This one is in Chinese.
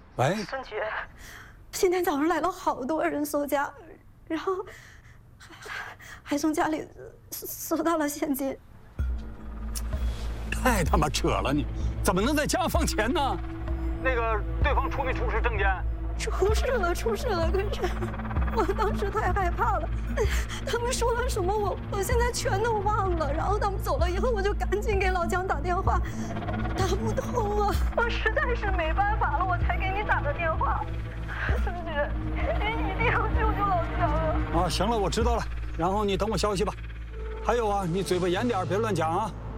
喂， 孙局，今天早上来了好多人搜家，然后还从家里搜到了现金。 太他妈扯了你！怎么能在家放钱呢？那个对方出没出示证件？ 出示了，可是我当时太害怕了，他们说了什么我现在全都忘了。然后他们走了以后，我就赶紧给老姜打电话，打不通啊，我实在是没办法了，我才给你打的电话。孙局，你一定要救救老姜啊！ 啊，行了，我知道了。然后你等我消息吧。还有啊，你嘴巴严点，别乱讲啊。